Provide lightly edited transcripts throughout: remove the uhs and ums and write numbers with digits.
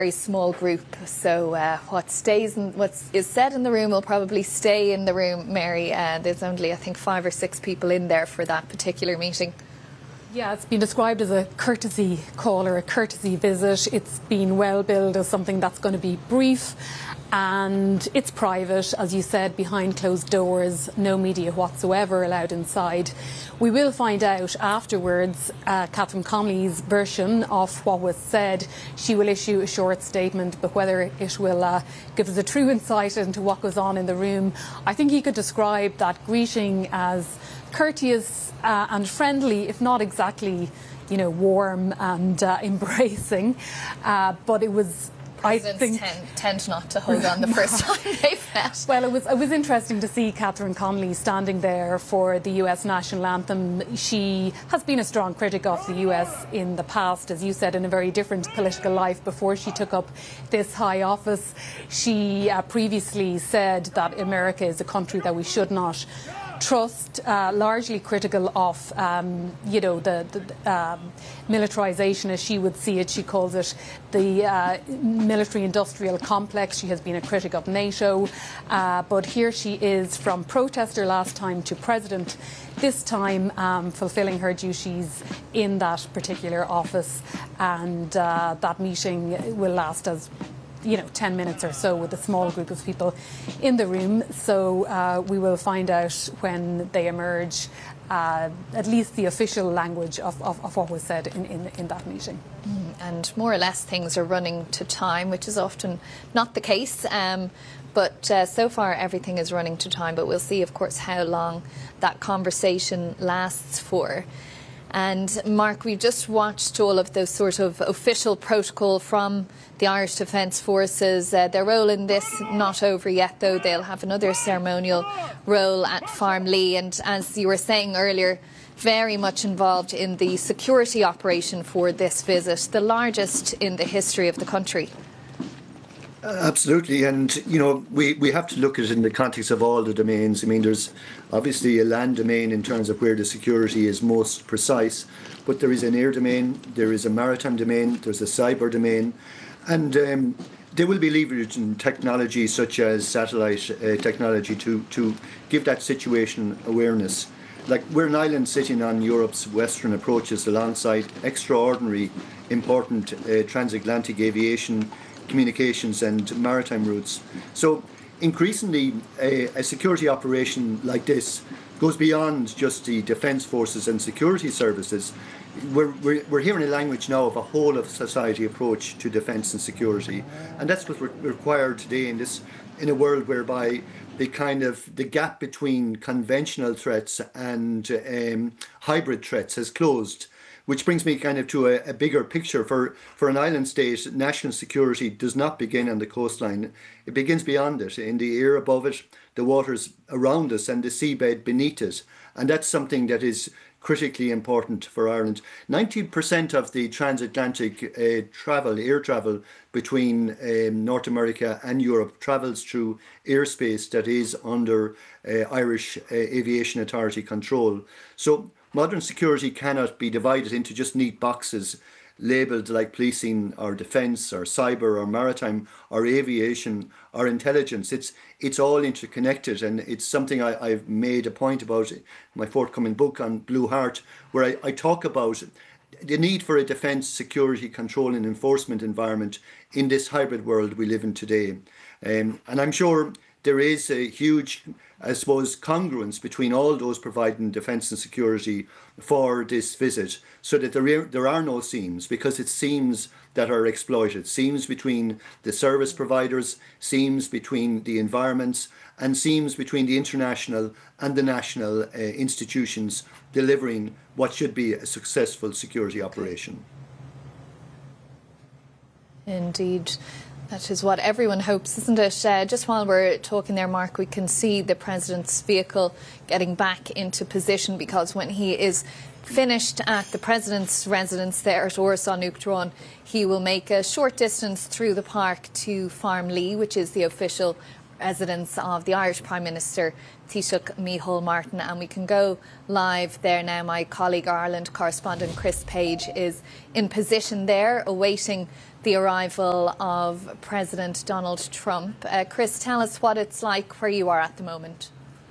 very small group, so what is said in the room will probably stay in the room, Mary. There's only, I think, 5 or 6 people in there for that particular meeting. Yeah, it's been described as a courtesy call or a courtesy visit. It's been well billed as something that's going to be brief, and it's private, as you said, behind closed doors, no media whatsoever allowed inside. We will find out afterwards Catherine Connolly's version of what was said. She will issue a short statement, but whether it will give us a true insight into what goes on in the room, I think you could describe that greeting as courteous and friendly, if not exactly, warm and embracing. But it was, Presidents tend not to hug on the first time they've met. Well, it was interesting to see Catherine Connolly standing there for the US national anthem. She has been a strong critic of the US in the past, as you said, in a very different political life before she took up this high office. She previously said that America is a country that we should not trust, largely critical of, the militarisation, as she would see it. She calls it the military-industrial complex. She has been a critic of NATO, but here she is, from protester last time to president this time, fulfilling her duties in that particular office, and that meeting will last as 10 minutes or so with a small group of people in the room. So we will find out when they emerge at least the official language of what was said in that meeting. And more or less things are running to time, which is often not the case. But so far everything is running to time. But we'll see, of course, how long that conversation lasts for. And Mark, we've just watched all of the sort of official protocol from the Irish Defence Forces. Their role in this not over yet, though. They'll have another ceremonial role at Farmlee. And as you were saying earlier, very much involved in the security operation for this visit, the largest in the history of the country. Absolutely, and we have to look at it in the context of all the domains. I mean, there's obviously a land domain in terms of where the security is most precise, but there is an air domain, there is a maritime domain, there's a cyber domain, and they will be leveraging technology such as satellite technology to give that situation awareness. Like, we're an island sitting on Europe's western approaches alongside extraordinary important transatlantic aviation, communications and maritime routes. So increasingly a security operation like this goes beyond just the defence forces and security services. We're hearing a language now of a whole of society approach to defence and security, and that's what we're required today in a world whereby the gap between conventional threats and hybrid threats has closed. Which brings me to a bigger picture. For an island state, national security does not begin on the coastline. It begins beyond it, in the air above it, the waters around us and the seabed beneath it. And that's something that is critically important for Ireland. 90% of the transatlantic air travel between North America and Europe travels through airspace that is under Irish Aviation Authority control. So modern security cannot be divided into just neat boxes labelled like policing or defence or cyber or maritime or aviation or intelligence. It's all interconnected, and it's something I've made a point about in my forthcoming book on Blue Heart, where I talk about the need for a defence, security, control and enforcement environment in this hybrid world we live in today. And I'm sure there is a huge, congruence between all those providing defence and security for this visit, so that there are no seams, because it's seams that are exploited. Seams between the service providers, seams between the environments, and seams between the international and the national institutions delivering what should be a successful security operation. Indeed. That is what everyone hopes, isn't it? Just while we're talking there, Mark, we can see the President's vehicle getting back into position, because when he is finished at the President's residence there at Ors an Uachtaráin, he will make a short distance through the park to Farmlee, which is the official residence of the Irish Prime Minister, Taoiseach Micheál Martin. And we can go live there now. My colleague Ireland correspondent Chris Page is in position there, awaiting the arrival of President Donald Trump. Chris, tell us what it's like where you are at the moment.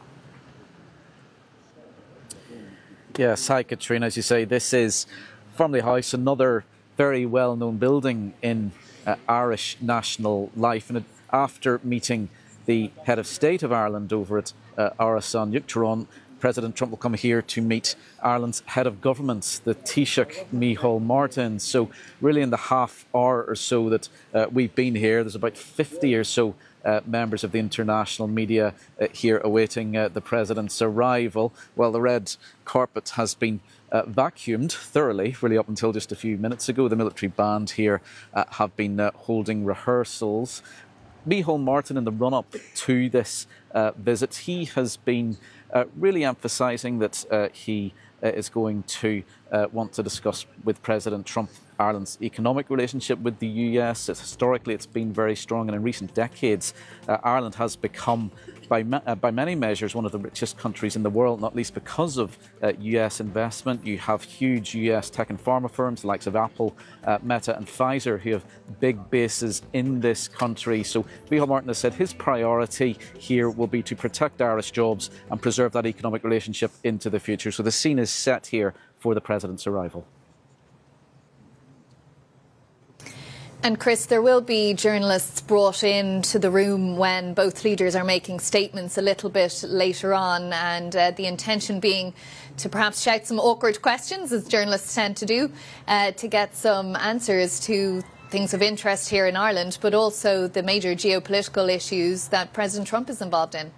Yes, hi Katrina. As you say, this is Farmley House, another very well-known building in Irish national life. And after meeting the head of state of Ireland over at Áras an Uachtaráin, President Trump will come here to meet Ireland's head of government, the Taoiseach Micheál Martin. So really in the half hour or so that we've been here, there's about 50 or so members of the international media here awaiting the President's arrival. Well, the red carpet has been vacuumed thoroughly, really up until just a few minutes ago. The military band here have been holding rehearsals. Micheál Martin, in the run-up to this visit, he has been really emphasising that he is going to want to discuss with President Trump Ireland's economic relationship with the US. Historically, it's been very strong, and in recent decades, Ireland has become, by many measures, one of the richest countries in the world, not least because of US investment. You have huge US tech and pharma firms, the likes of Apple, Meta and Pfizer, who have big bases in this country. So Micheál Martin has said his priority here will be to protect Irish jobs and preserve that economic relationship into the future. So the scene is set here for the President's arrival. And Chris, there will be journalists brought into the room when both leaders are making statements a little bit later on, and the intention being to perhaps shout some awkward questions, as journalists tend to do, to get some answers to things of interest here in Ireland, but also the major geopolitical issues that President Trump is involved in.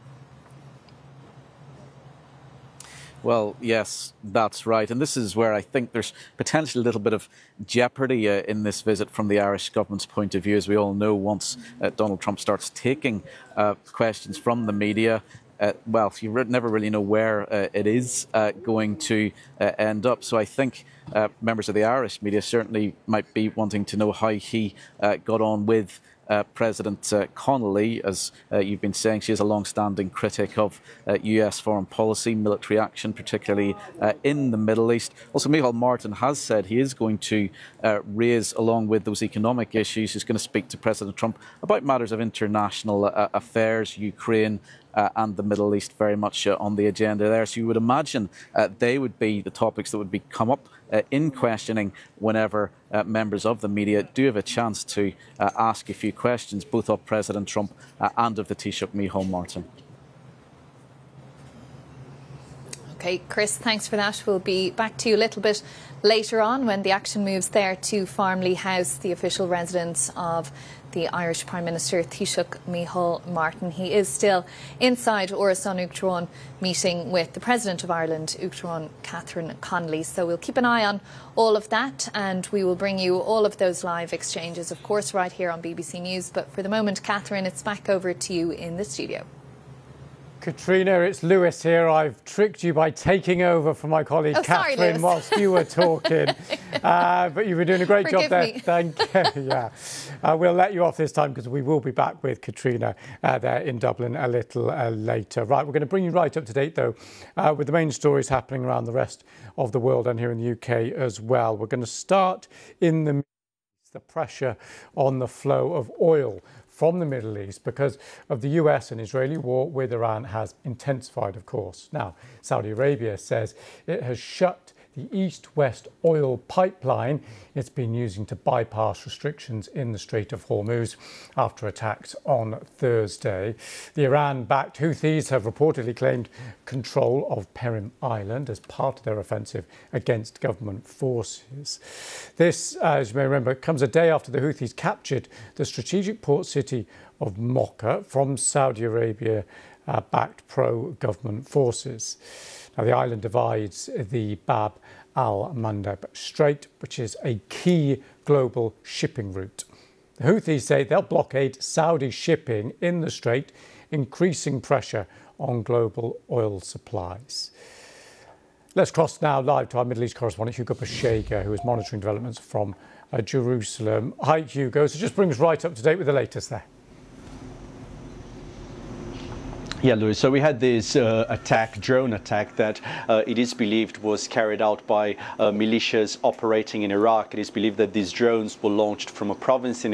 Well, yes, that's right. And this is where I think there's potentially a little bit of jeopardy in this visit from the Irish government's point of view. As we all know, once Donald Trump starts taking questions from the media, well, you never really know where it is going to end up. So I think members of the Irish media certainly might be wanting to know how he got on with President Connolly. As you've been saying, she is a long-standing critic of US foreign policy, military action, particularly in the Middle East. Also, Micheál Martin has said he is going to raise, along with those economic issues, he's going to speak to President Trump about matters of international affairs, Ukraine, and the Middle East very much on the agenda there. So you would imagine they would be the topics that would come up in questioning whenever members of the media do have a chance to ask a few questions, both of President Trump and of the Taoiseach Micheál Martin. OK, Chris, thanks for that. We'll be back to you a little bit later on when the action moves there to Farmley House, the official residence of the Irish Prime Minister Taoiseach Micheál Martin. He is still inside Áras an Uachtaráin meeting with the President of Ireland, Uachtaráin Catherine Connolly. So we'll keep an eye on all of that, and we will bring you all of those live exchanges, of course, right here on BBC News. But for the moment, Catherine, it's back over to you in the studio. Katrina, it's Lewis here. I've tricked you by taking over from my colleague Catherine whilst you were talking. But you were doing a great job there. Thank you. Yeah. We'll let you off this time because we will be back with Katrina there in Dublin a little later. Right, we're going to bring you right up to date, though, with the main stories happening around the rest of the world and here in the UK as well. We're going to start in the pressure on the flow of oil from the Middle East because of the US and Israeli war with Iran has intensified, of course. Now, Saudi Arabia says it has shut the east-west oil pipeline it's been using to bypass restrictions in the Strait of Hormuz after attacks on Thursday. The Iran-backed Houthis have reportedly claimed control of Perim Island as part of their offensive against government forces. This, as you may remember, comes a day after the Houthis captured the strategic port city of Mocha from Saudi Arabia-backed pro-government forces. Now, the island divides the Bab al-Mandeb Strait, which is a key global shipping route. The Houthis say they'll blockade Saudi shipping in the strait, increasing pressure on global oil supplies. Let's cross now live to our Middle East correspondent, Hugo Bashega, who is monitoring developments from Jerusalem. Hi, Hugo. So just bring us right up to date with the latest there. Yeah, Louis, so we had this drone attack that it is believed was carried out by militias operating in Iraq. It is believed that these drones were launched from a province in